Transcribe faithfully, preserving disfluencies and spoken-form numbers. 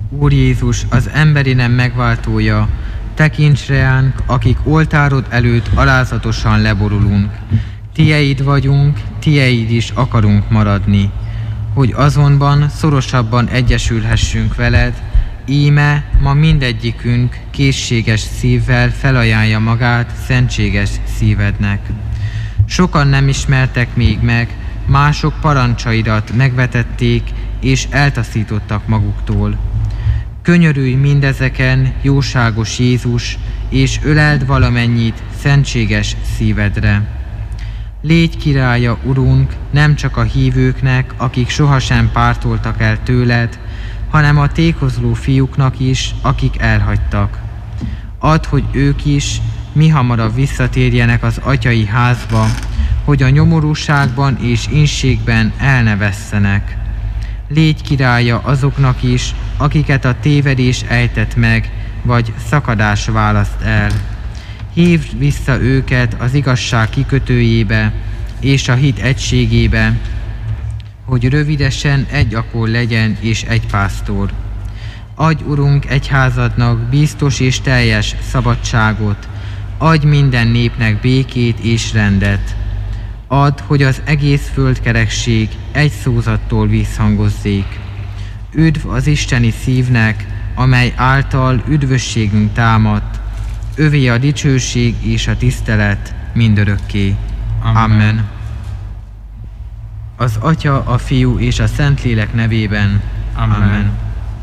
Úr Jézus, az emberi nem megváltója, tekints reánk, akik oltárod előtt alázatosan leborulunk. Tieid vagyunk, tieid is akarunk maradni, hogy azonban szorosabban egyesülhessünk veled, íme ma mindegyikünk készséges szívvel felajánlja magát szentséges szívednek. Sokan nem ismertek még meg, mások parancsaidat megvetették és eltaszítottak maguktól. Könyörülj mindezeken, jóságos Jézus, és öleld valamennyit szentséges szívedre. Légy királya, Urunk, nem csak a hívőknek, akik sohasem pártoltak el tőled, hanem a tékozló fiúknak is, akik elhagytak. Add, hogy ők is mihamarabb visszatérjenek az atyai házba, hogy a nyomorúságban és inségben el ne vesszenek. Légy királya azoknak is, akiket a tévedés ejtett meg, vagy szakadás választ el. Hívd vissza őket az igazság kikötőjébe és a hit egységébe, hogy rövidesen egy akol legyen és egy pásztor. Adj, Urunk, egyházadnak biztos és teljes szabadságot, adj minden népnek békét és rendet. Add, hogy az egész földkerekség egy szózattól visszhangozzék. Üdv az isteni szívnek, amely által üdvösségünk támadt, övé a dicsőség és a tisztelet mindörökké. Amen. Amen. Az Atya, a Fiú és a Szentlélek nevében. Amen. Amen.